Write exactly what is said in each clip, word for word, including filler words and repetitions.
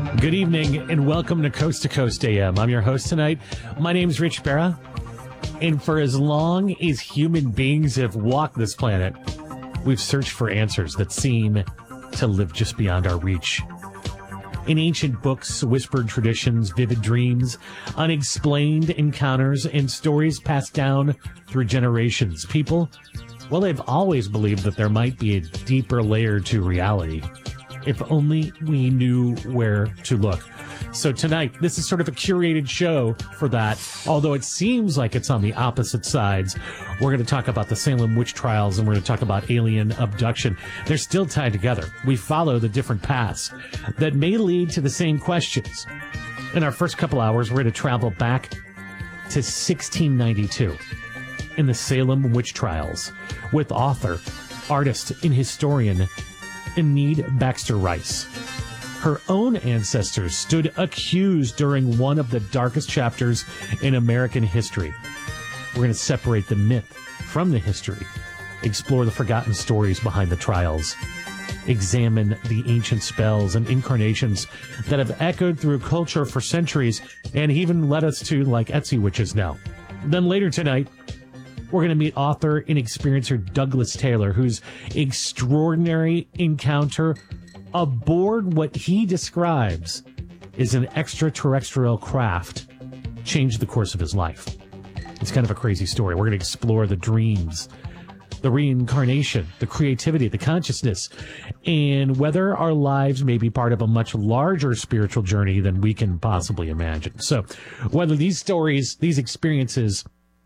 Good evening and welcome to Coast to Coast A M. I'm your host tonight. My name's Rich Barra. And for as long as human beings have walked this planet, we've searched for answers that seem to live just beyond our reach. In ancient books, whispered traditions, vivid dreams, unexplained encounters, and stories passed down through generations, people, well, they've always believed that there might be a deeper layer to reality, if only we knew where to look. So tonight, this is sort of a curated show for that. Although it seems like it's on the opposite sides. We're going to talk about the Salem witch trials and we're going to talk about alien abduction. They're still tied together. We follow the different paths that may lead to the same questions. In our first couple hours, we're going to travel back to sixteen ninety-two in the Salem witch trials with author, artist, and historian Enid Baxter Rice. Her own ancestors stood accused during one of the darkest chapters in American history. We're going to separate the myth from the history, explore the forgotten stories behind the trials, examine the ancient spells and incarnations that have echoed through culture for centuries and even led us to like Etsy witches now. Then later tonight, we're going to meet author and experiencer Douglas Taylor, whose extraordinary encounter aboard what he describes as an extraterrestrial craft changed the course of his life. It's kind of a crazy story. We're going to explore the dreams, the reincarnation, the creativity, the consciousness, and whether our lives may be part of a much larger spiritual journey than we can possibly imagine. So whether these stories, these experiences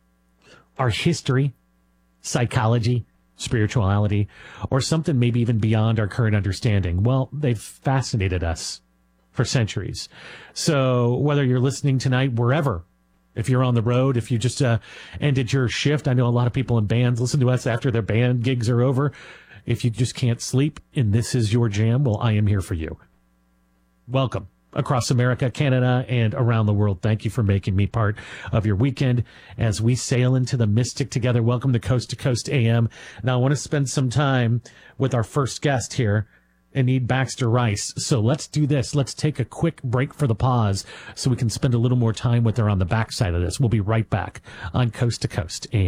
are history, psychology, spirituality, or something maybe even beyond our current understanding, well, they've fascinated us for centuries. So whether you're listening tonight, wherever, if you're on the road, if you just uh, ended your shift, I know a lot of people in bands listen to us after their band gigs are over. If you just can't sleep and this is your jam, well, I am here for you. Welcome. Across America, Canada, and around the world. Thank you for making me part of your weekend as we sail into the mystic together. Welcome to Coast to Coast A M. Now, I want to spend some time with our first guest here, Enid Baxter Rice. So let's do this. Let's take a quick break for the pause so we can spend a little more time with her on the backside of this. We'll be right back on Coast to Coast A M.